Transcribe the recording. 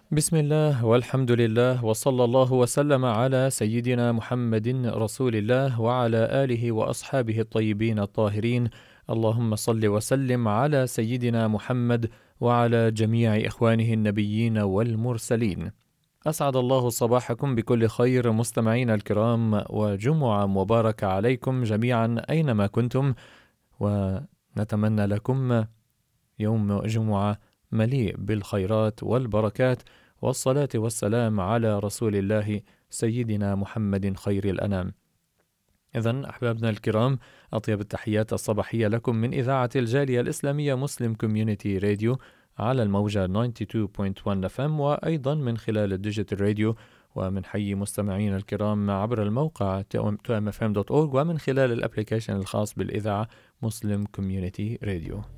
بسم الله والحمد لله وصلى الله وسلم على سيدنا محمد رسول الله وعلى آله وأصحابه الطيبين الطاهرين. اللهم صل وسلم على سيدنا محمد وعلى جميع إخوانه النبيين والمرسلين. أسعد الله صباحكم بكل خير مستمعين الكرام، وجمعة مباركة عليكم جميعا أينما كنتم، ونتمنى لكم يوم جمعة مليء بالخيرات والبركات، والصلاة والسلام على رسول الله سيدنا محمد خير الأنام. إذن أحبابنا الكرام، أطيب التحيات الصباحية لكم من إذاعة الجالية الإسلامية مسلم كوميونيتي راديو على الموجة 92.1 FM، وأيضا من خلال الديجيتال راديو، ومن حي مستمعين الكرام عبر الموقع tomfm.org، ومن خلال الابليكيشن الخاص بالإذاعة مسلم كوميونيتي راديو.